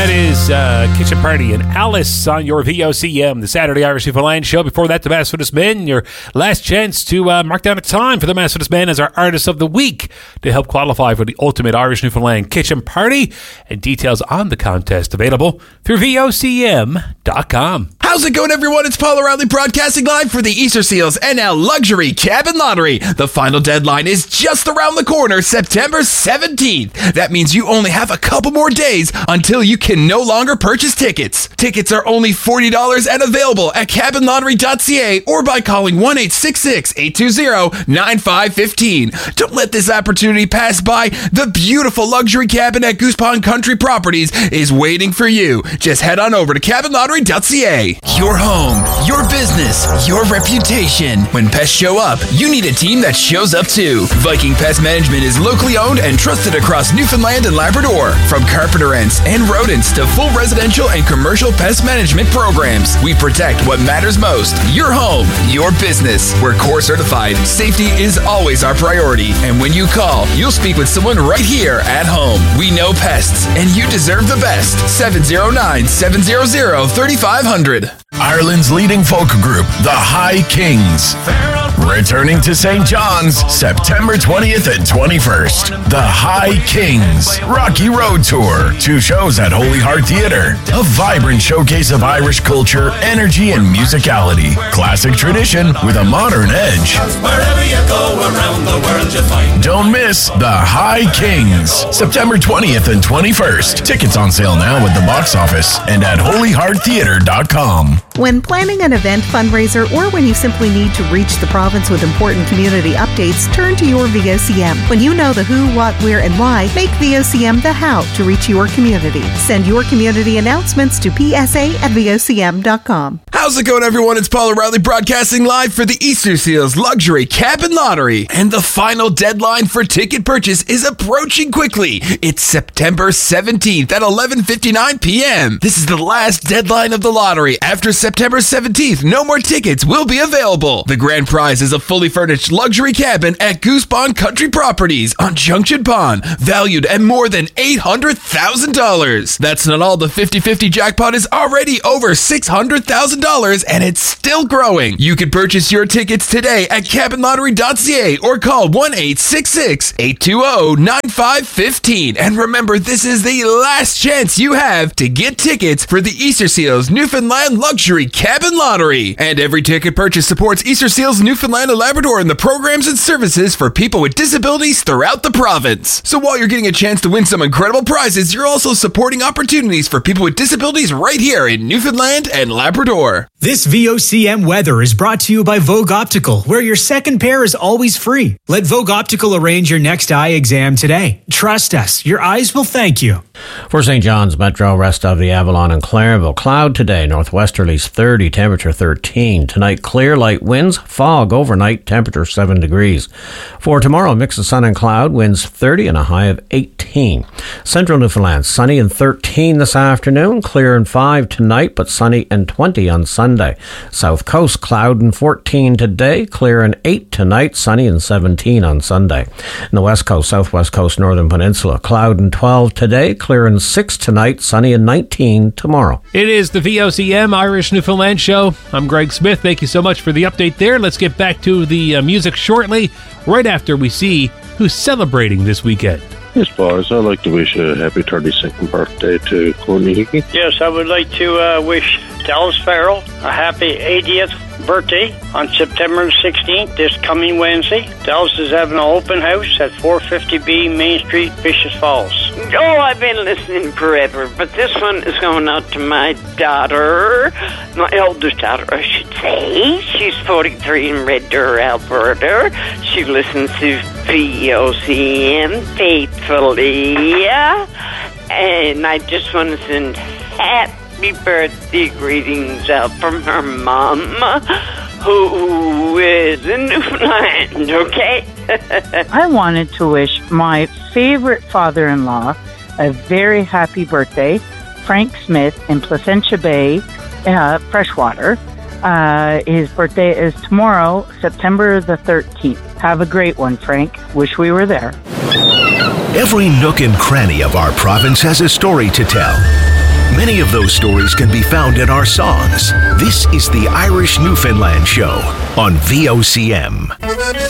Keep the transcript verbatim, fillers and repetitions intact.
That is uh, Kitchen Party and Alice on your V O C M, the Saturday Irish Newfoundland show. Before that, the Methodist Men, your last chance to uh, mark down a time for the Methodist Men as our Artist of the Week to help qualify for the ultimate Irish Newfoundland Kitchen Party. And details on the contest available through V O C M dot com. How's it going, everyone? It's Paul O'Reilly broadcasting live for the Easter Seals N L Luxury Cabin Lottery. The final deadline is just around the corner, September seventeenth. That means you only have a couple more days until you can no longer purchase tickets. Tickets are only forty dollars and available at cabin lottery dot c a or by calling one eight six six, eight two zero, nine five one five. Don't let this opportunity pass by. The beautiful luxury cabin at Goose Pond Country Properties is waiting for you. Just head on over to cabin lottery dot c a. Your home, your business, your reputation. When pests show up, you need a team that shows up too. Viking Pest Management is locally owned and trusted across Newfoundland and Labrador. From carpenter ants and rodents to full residential and commercial pest management programs, we protect what matters most. Your home, your business. We're core certified. Safety is always our priority. And when you call, you'll speak with someone right here at home. We know pests, and you deserve the best. seven zero nine, seven zero zero, three five zero zero. Ireland's leading folk group, the High Kings. Returning to Saint John's, September twentieth and twenty-first. The High Kings Rocky Road Tour. Two shows at Holy Heart Theatre. A vibrant showcase of Irish culture, energy, and musicality. Classic tradition with a modern edge. Wherever you go around the world, you find. Don't miss The High Kings, September twentieth and twenty-first. Tickets on sale now at the box office and at holy heart theatre dot com. When planning an event, fundraiser, or when you simply need to reach the province with important community updates, turn to your V O C M. When you know the who, what, where, and why, make V O C M the how to reach your community. Send your community announcements to p s a at v o c m dot com. How's it going, everyone? It's Paul O'Reilly broadcasting live for the Easter Seals Luxury Cabin Lottery. And the final deadline for ticket purchase is approaching quickly. It's September seventeenth at eleven fifty-nine p.m. This is the last deadline of the lottery. After September seventeenth, no more tickets will be available. The grand prize is a fully furnished luxury cabin at Goose Pond Country Properties on Junction Pond, valued at more than eight hundred thousand dollars. That's not all. The fifty-fifty jackpot is already over six hundred thousand dollars, and it's still growing. You can purchase your tickets today at cabin lottery dot c a or call one eight six six, eight two zero, nine five one five. And remember, this is the last chance you have to get tickets for the Easter Seals Newfoundland Luxury Cabin Lottery. And every ticket purchase supports Easter Seals Newfoundland and Labrador and the programs and services for people with disabilities throughout the province. So while you're getting a chance to win some incredible prizes, you're also supporting opportunities for people with disabilities right here in Newfoundland and Labrador. This V O C M weather is brought to you by Vogue Optical, where your second pair is always free. Let Vogue Optical arrange your next eye exam today. Trust us, your eyes will thank you. For Saint John's Metro, rest of the Avalon and Clarenville. Cloud today, northwesterlies thirty, temperature thirteen. Tonight, clear, light winds, fog overnight, temperature seven degrees. For tomorrow, mix of sun and cloud, winds thirty and a high of eighteen. Central Newfoundland, sunny and thirteen this afternoon, clear and five tonight, but sunny and twenty on Sunday. South Coast, cloud and fourteen today, clear and eight tonight, sunny and seventeen on Sunday. In the West Coast, Southwest Coast, Northern Peninsula, cloud and twelve today, clear and six tonight, sunny and nineteen tomorrow. It is the V O C M Irish Newfoundland show. I'm Greg Smith. Thank you so much for the update there. Let's get back to the uh, music shortly, right after we see who's celebrating this weekend. Yes, boys, I'd like to wish a happy thirty-second birthday to Courtney Hickey. Yes, I would like to uh, wish Dallas Farrell a happy eightieth birthday on September sixteenth, this coming Wednesday. Dallas is having an open house at four fifty B Main Street, Fishes Falls. Oh, I've been listening forever, but this one is going out to my daughter, my eldest daughter, I should say. She's forty-three in Red Deer, Alberta. She listens to V O C M faithfully, and I just want to send happy birthday greetings out from her mom, who is in Newfoundland, okay? I wanted to wish my favorite father-in-law a very happy birthday, Frank Smith in Placentia Bay, uh, Freshwater. Uh, his birthday is tomorrow, September the thirteenth. Have a great one, Frank. Wish we were there. Every nook and cranny of our province has a story to tell. Many of those stories can be found in our songs. This is the Irish Newfoundland Show on V O C M.